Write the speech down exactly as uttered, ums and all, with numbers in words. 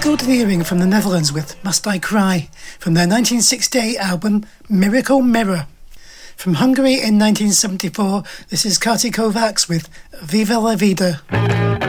Golden Earring from the Netherlands with Must I Cry from their nineteen sixty-eight album Miracle Mirror. From Hungary in nineteen seventy-four, this is Kati Kovacs with Viva la Vida.